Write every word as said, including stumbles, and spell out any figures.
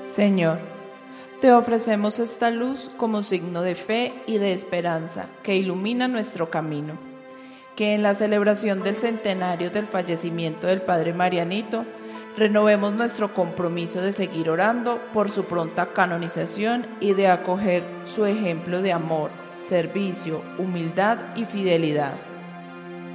Señor, te ofrecemos esta luz como signo de fe y de esperanza que ilumina nuestro camino. Que en la celebración del centenario del fallecimiento del Padre Marianito, renovemos nuestro compromiso de seguir orando por su pronta canonización y de acoger su ejemplo de amor, servicio, humildad y fidelidad.